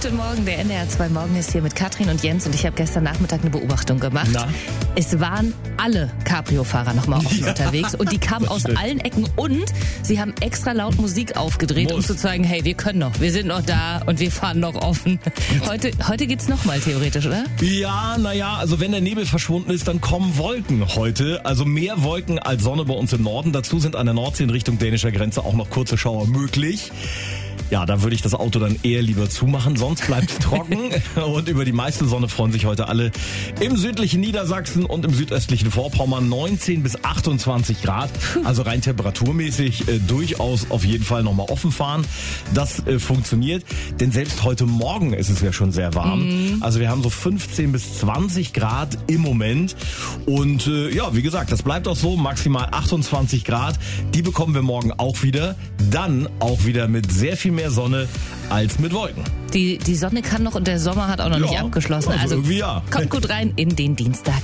Guten Morgen, der NDR 2 Morgen ist hier mit Katrin und Jens und ich habe gestern Nachmittag eine Beobachtung gemacht. Na? Es waren alle Cabrio-Fahrer nochmal offen unterwegs und die kamen aus allen Ecken und sie haben extra laut Musik aufgedreht, um zu zeigen, hey, wir können noch, wir sind noch da und wir fahren noch offen. Heute geht's nochmal theoretisch, oder? Ja, also wenn der Nebel verschwunden ist, dann kommen Wolken heute. Also mehr Wolken als Sonne bei uns im Norden. Dazu sind an der Nordsee in Richtung dänischer Grenze auch noch kurze Schauer möglich. Ja, da würde ich das Auto dann eher lieber zumachen, sonst bleibt es trocken. Und über die meiste Sonne freuen sich heute alle im südlichen Niedersachsen und im südöstlichen Vorpommern 19 bis 28 Grad. Also rein temperaturmäßig durchaus auf jeden Fall nochmal offen fahren. Das funktioniert, denn selbst heute Morgen ist es ja schon sehr warm. Also wir haben so 15 bis 20 Grad im Moment. Und ja, wie gesagt, das bleibt auch so, maximal 28 Grad. Die bekommen wir morgen auch wieder. Dann auch wieder mit sehr viel mehr Sonne als mit Wolken. Die Sonne kann noch und der Sommer hat auch noch nicht abgeschlossen. Also irgendwie ja. Kommt gut rein in den Dienstag.